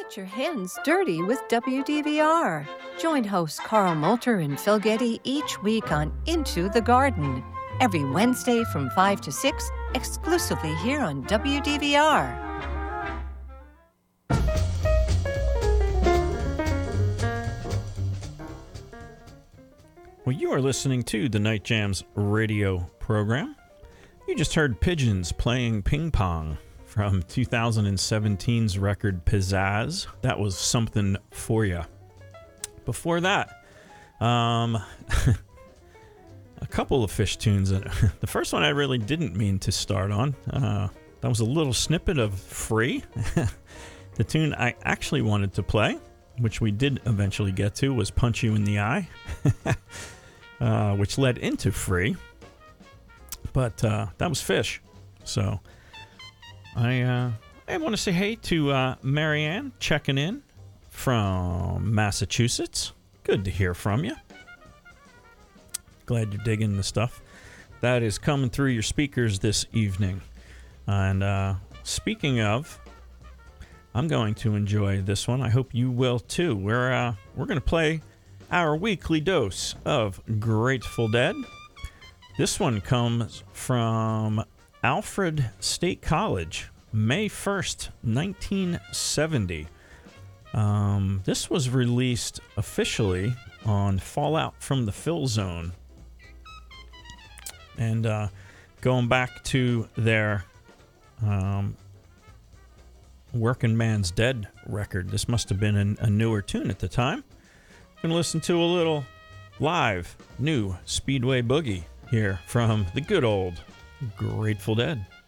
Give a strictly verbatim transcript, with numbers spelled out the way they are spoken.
Get your hands dirty with W D V R. Join hosts Carl Moulter and Phil Getty each week on Into the Garden. Every Wednesday from five to six, exclusively here on W D V R. Well, you are listening to the Night Jams radio program. You just heard Pigeons playing Ping Pong from two thousand seventeen's record Pizzazz. That was Something For Ya. Before that, um, a couple of Fish tunes. The first one I really didn't mean to start on. Uh, that was a little snippet of Free. The tune I actually wanted to play, which we did eventually get to, was Punch You in the Eye. Uh, which led into Free, but uh, that was Fish. So I uh, I want to say hey to uh, Marianne checking in from Massachusetts. Good to hear from you. Glad you're digging the stuff that is coming through your speakers this evening. And uh, speaking of, I'm going to enjoy this one. I hope you will too. We're uh, we're going to play our weekly dose of Grateful Dead. This one comes from Alfred State College, May first, nineteen seventy. Um, this was released officially on Fallout from the Fill Zone. And uh, going back to their um, Working Man's Dead record, this must have been a, a newer tune at the time. Going to listen to a little live new Speedway Boogie here from the good old Grateful Dead.